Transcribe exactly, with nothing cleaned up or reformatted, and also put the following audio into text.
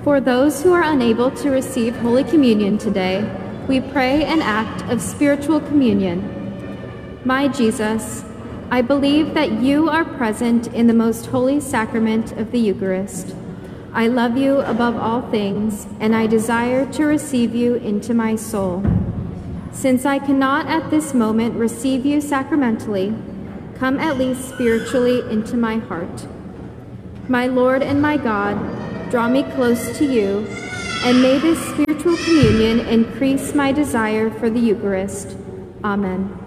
For those who are unable to receive Holy Communion today, we pray an act of spiritual communion. My Jesus, I believe that you are present in the most holy sacrament of the Eucharist. I love you above all things, and I desire to receive you into my soul. Since I cannot at this moment receive you sacramentally, come at least spiritually into my heart. My Lord and my God, draw me close to you, and may this spiritual communion increase my desire for the Eucharist. Amen.